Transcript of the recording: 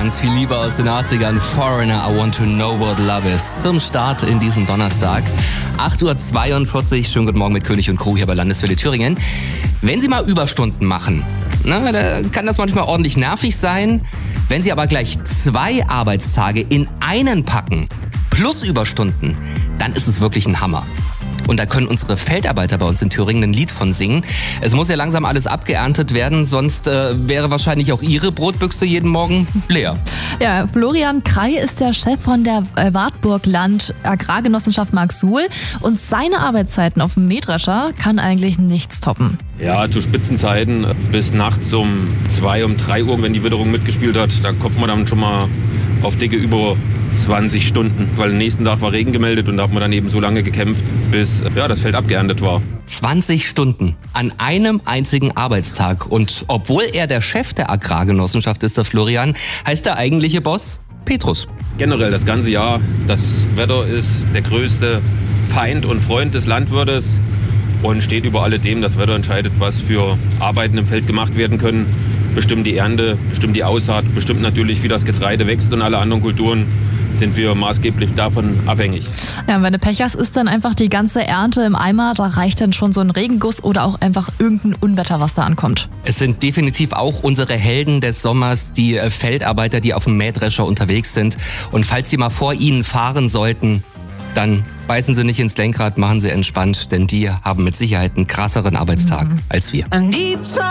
Ganz viel Liebe aus den 80ern. Foreigner, I want to know what love is. Zum Start in diesen Donnerstag. 8:42 Uhr. Schönen guten Morgen mit König und Crew hier bei Landeswelle Thüringen. Wenn Sie mal Überstunden machen, da kann das manchmal ordentlich nervig sein. Wenn Sie aber gleich 2 Arbeitstage in einen packen, plus Überstunden, dann ist es wirklich ein Hammer. Und da können unsere Feldarbeiter bei uns in Thüringen ein Lied von singen. Es muss ja langsam alles abgeerntet werden, sonst wäre wahrscheinlich auch Ihre Brotbüchse jeden Morgen leer. Ja, Florian Krei ist der Chef von der Wartburgland Agrargenossenschaft Marksuhl und seine Arbeitszeiten auf dem Mähdrescher kann eigentlich nichts toppen. Ja, zu Spitzenzeiten bis nachts um 2, um 3 Uhr, wenn die Witterung mitgespielt hat, da kommt man dann schon mal auf dicke über 20 Stunden, weil am nächsten Tag war Regen gemeldet und da hat man dann eben so lange gekämpft, bis das Feld abgeerntet war. 20 Stunden an einem einzigen Arbeitstag. Und obwohl er der Chef der Agrargenossenschaft ist, der Florian, heißt der eigentliche Boss Petrus. Generell das ganze Jahr, das Wetter ist der größte Feind und Freund des Landwirtes und steht über alledem. Das Wetter entscheidet, was für Arbeiten im Feld gemacht werden können. Bestimmt die Ernte, bestimmt die Aussaat, bestimmt natürlich, wie das Getreide wächst und alle anderen Kulturen sind wir maßgeblich davon abhängig. Ja, und wenn du Pech hast, ist dann einfach die ganze Ernte im Eimer. Da reicht dann schon so ein Regenguss oder auch einfach irgendein Unwetter, was da ankommt. Es sind definitiv auch unsere Helden des Sommers, die Feldarbeiter, die auf dem Mähdrescher unterwegs sind. Und falls Sie mal vor ihnen fahren sollten, dann beißen Sie nicht ins Lenkrad, machen Sie entspannt, denn die haben mit Sicherheit einen krasseren Arbeitstag als wir.